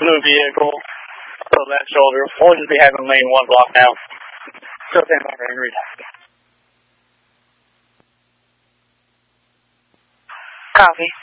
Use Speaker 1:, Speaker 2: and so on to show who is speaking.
Speaker 1: blue vehicle, still left shoulder. We'll just be having lane 1 block now. Still stand by for Henry.
Speaker 2: Copy.